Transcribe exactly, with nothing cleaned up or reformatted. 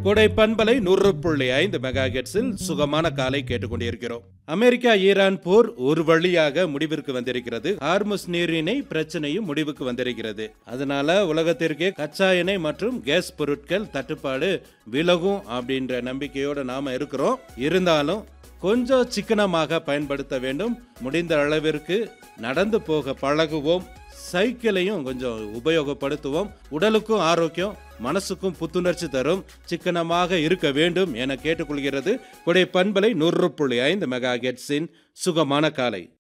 கொடை பண்பலை நூறு புள்ளி ஐந்து மெகா ஹெர்ட்ஸில் சுகமான காலை கேட்டுக்கொண்டிருக்கிறோம். அமெரிக்கா ஈரான் போர் ஒரு வழியாக முடிவிற்கு வந்திருக்கிறது. ஹார்முஸ் நீரிணை பிரச்சனையும் முடிவுக்கு வந்திருக்கிறது. அதனால உலகத்திற்கே கச்சா எண்ணெய் மற்றும் கேஸ் பொருட்கள் தட்டுப்பாடு விலகும் அப்படின்ற நம்பிக்கையோட நாம இருக்கிறோம். இருந்தாலும் கொஞ்சம் சிக்கனமாக பயன்படுத்த வேண்டும். முடிந்த அளவிற்கு நடந்து போக பழகுவோம். சைக்கிளையும் கொஞ்சம் உபயோகப்படுத்துவோம். உடலுக்கும் ஆரோக்கியம், மனசுக்கும் புத்துணர்ச்சி தரும். சிக்கனமாக இருக்க வேண்டும் என கேட்டுக்கொள்கிறது கொடை பண்பலை நூறு புள்ளி ஐந்து மெகா ஹெர்ட்ஸின் சுகமான காலை.